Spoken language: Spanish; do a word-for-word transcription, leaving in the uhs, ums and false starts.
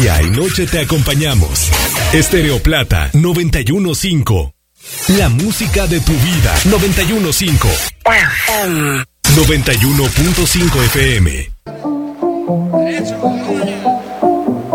Día y noche te acompañamos. Estéreo Plata noventa y uno punto cinco. La música de tu vida. noventa y uno punto cinco. noventa y uno punto cinco F M.